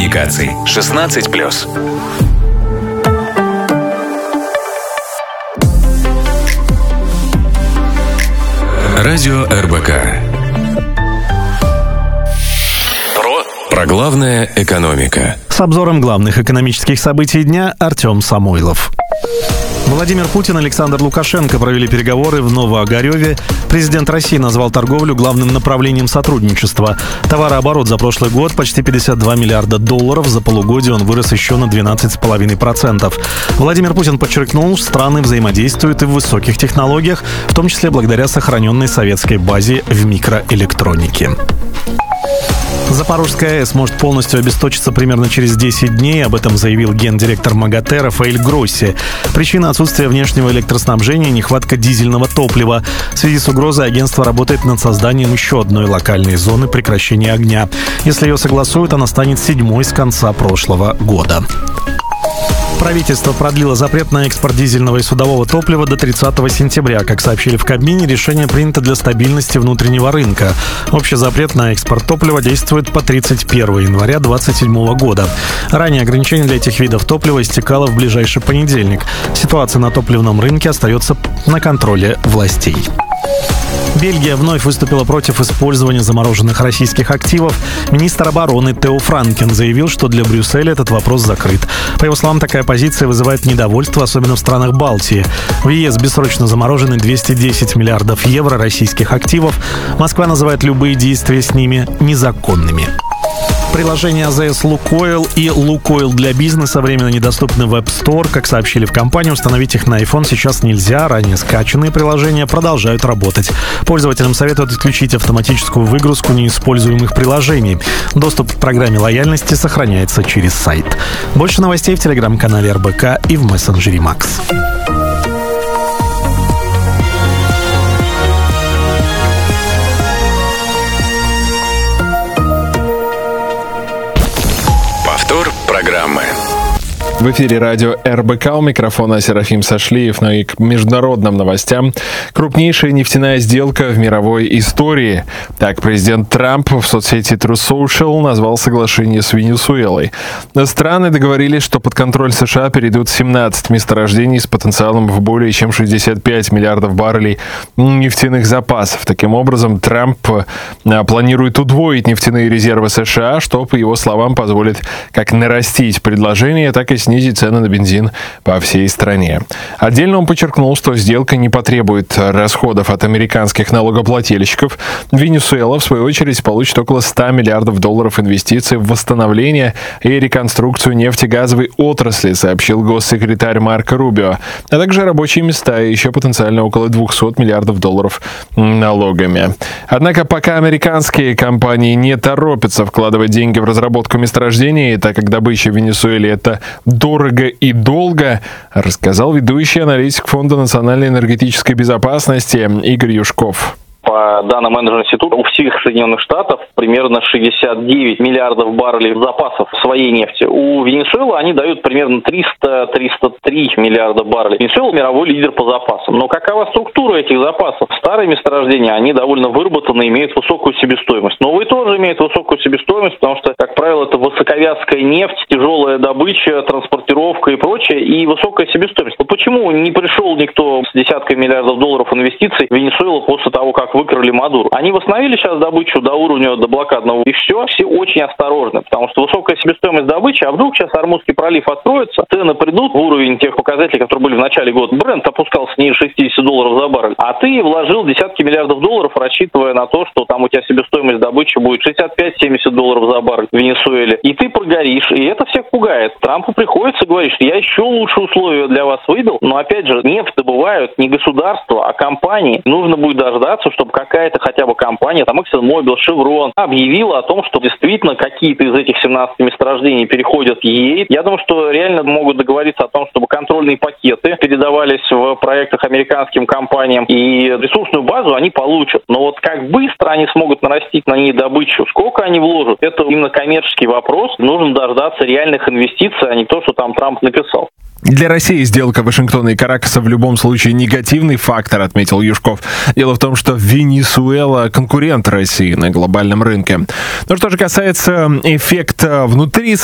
коммуникаций. 16+. Радио РБК. Про главное экономика. С обзором главных экономических событий дня Артем Самойлов. Владимир Путин и Александр Лукашенко провели переговоры в Новоогарёве. Президент России назвал торговлю главным направлением сотрудничества. Товарооборот за прошлый год почти 52 миллиарда долларов. За полугодие он вырос еще на 12,5%. Владимир Путин подчеркнул, страны взаимодействуют и в высоких технологиях, в том числе благодаря сохраненной советской базе в микроэлектронике. Запорожская АЭС может полностью обесточиться примерно через 10 дней. Об этом заявил гендиректор МАГАТЭ Рафаэль Гросси. Причина — отсутствие внешнего электроснабжения и нехватка дизельного топлива. В связи с угрозой агентство работает над созданием еще одной локальной зоны прекращения огня. Если ее согласуют, она станет 7-й с конца прошлого года. Правительство продлило запрет на экспорт дизельного и судового топлива до 30 сентября. Как сообщили в Кабмине, решение принято для стабильности внутреннего рынка. Общий запрет на экспорт топлива действует по 31 января 2027 года. Ранее ограничение для этих видов топлива истекало в ближайший понедельник. Ситуация на топливном рынке остается на контроле властей. Бельгия вновь выступила против использования замороженных российских активов. Министр обороны Тео Франкен заявил, что для Брюсселя этот вопрос закрыт. По его словам, такая позиция вызывает недовольство, особенно в странах Балтии. В ЕС бессрочно заморожены 210 миллиардов евро российских активов. Москва называет любые действия с ними незаконными. Приложения АЗС «Лукойл» и «Лукойл для бизнеса» временно недоступны в App Store. Как сообщили в компании, установить их на iPhone сейчас нельзя. Ранее скачанные приложения продолжают работать. Пользователям советуют отключить автоматическую выгрузку неиспользуемых приложений. Доступ к программе лояльности сохраняется через сайт. Больше новостей в телеграм-канале РБК и в мессенджере Макс. Программы. В эфире радио РБК, у микрофона Серафим Сашлиев. Но и к международным новостям. Крупнейшая нефтяная сделка в мировой истории. Так президент Трамп в соцсети Truth Social назвал соглашение с Венесуэлой. Страны договорились, что под контроль США перейдут 17 месторождений с потенциалом в более чем 65 миллиардов баррелей нефтяных запасов. Таким образом, Трамп планирует удвоить нефтяные резервы США, что, по его словам, позволит как нарастить предложение, так и снизить цены на бензин по всей стране. Отдельно он подчеркнул, что сделка не потребует расходов от американских налогоплательщиков. Венесуэла, в свою очередь, получит около 100 миллиардов долларов инвестиций в восстановление и реконструкцию нефтегазовой отрасли, сообщил госсекретарь Марко Рубио, а также рабочие места и еще потенциально около 200 миллиардов долларов налогами. Однако пока американские компании не торопятся вкладывать деньги в разработку месторождений, так как добыча в Венесуэле — это дорого и долго, рассказал ведущий аналитик Фонда национальной энергетической безопасности Игорь Юшков. По данным менеджмента института, у всех Соединенных Штатов примерно 69 миллиардов баррелей запасов своей нефти. У Венесуэлы они дают примерно 300-303 миллиарда баррелей. Венесуэла — мировой лидер по запасам. Но какова структура этих запасов? Старые месторождения, они довольно выработаны, имеют высокую себестоимость. Новые тоже имеют высокую себестоимость, потому что, как правило, это высоковязкая нефть, тяжелая добыча, транспортировка и прочее, и высокая себестоимость. Но почему не пришел никто с десятками миллиардов долларов инвестиций в Венесуэлу после того, как выкрали Мадуро? Они восстановили сейчас добычу до уровня доблокадного, и все очень осторожны, потому что высокая себестоимость добычи, а вдруг сейчас Ормузский пролив откроется, цены придут в уровень тех показателей, которые были в начале года. Брент опускался ниже 60 долларов за баррель, а ты вложил десятки миллиардов долларов, рассчитывая на то, что там у тебя себестоимость добычи будет 65-70 долларов за баррель в Венесуэле, и ты прогоришь, и это всех пугает. Трампу приходится говорить, что я еще лучшие условия для вас выбил, но опять же, нефть добывают не государства, а компании. Нужно будет дождаться, чтобы какая-то хотя бы компания, там ExxonMobil, Chevron, объявила о том, что действительно какие-то из этих 17 месторождений переходят ей. Я думаю, что реально могут договориться о том, чтобы контрольные пакеты передавались в проектах американским компаниям, и ресурсную базу они получат. Но вот как быстро они смогут нарастить на ней добычу, сколько они вложат, это именно коммерческий вопрос. Нужно дождаться реальных инвестиций, а не то, что там Трамп написал. Для России сделка Вашингтона и Каракаса в любом случае негативный фактор, отметил Юшков. Дело в том, что Венесуэла — конкурент России на глобальном рынке. Но что же касается эффекта внутри